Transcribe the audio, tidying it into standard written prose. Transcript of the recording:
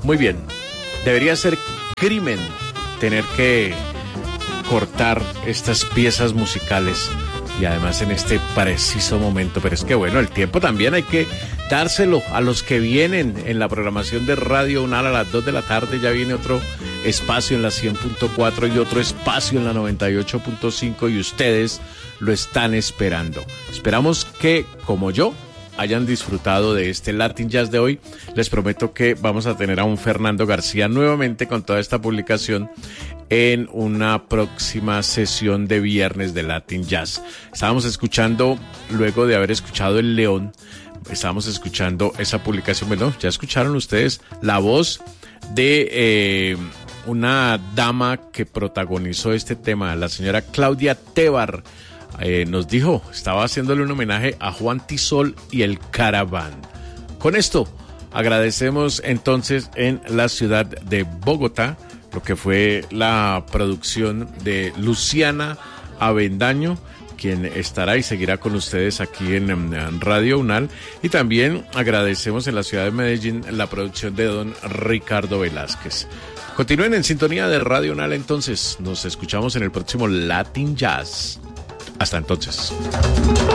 Muy bien. Debería ser crimen tener que cortar estas piezas musicales y además en este preciso momento, pero es que bueno, el tiempo también hay que dárselo a los que vienen en la programación de Radio UNAL a las 2 de la tarde. Ya viene otro espacio en la 100.4 y otro espacio en la 98.5 y ustedes lo están esperando. Esperamos que, como yo, hayan disfrutado de este Latin Jazz de hoy. Les prometo que vamos a tener a un Fernando García nuevamente con toda esta publicación en una próxima sesión de viernes de Latin Jazz. Estábamos escuchando, luego de haber escuchado El León, estábamos escuchando esa publicación. Bueno, ya escucharon ustedes la voz de una dama que protagonizó este tema, la señora Claudia Tebar. Nos dijo, estaba haciéndole un homenaje a Juan Tisol y el Caraván. Con esto agradecemos entonces en la ciudad de Bogotá lo que fue la producción de Luciana Avendaño, quien estará y seguirá con ustedes aquí en Radio UNAL. Y también agradecemos en la ciudad de Medellín la producción de don Ricardo Velázquez. Continúen en sintonía de Radio UNAL entonces. Nos escuchamos en el próximo Latin Jazz. Hasta entonces.